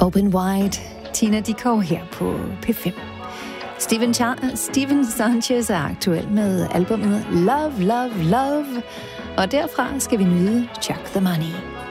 Open Wide, Tina Dickow her på P5. Steven Sanchez er aktuel med albumet Love, Love, Love, og derfra skal vi nyde Chuck the Money.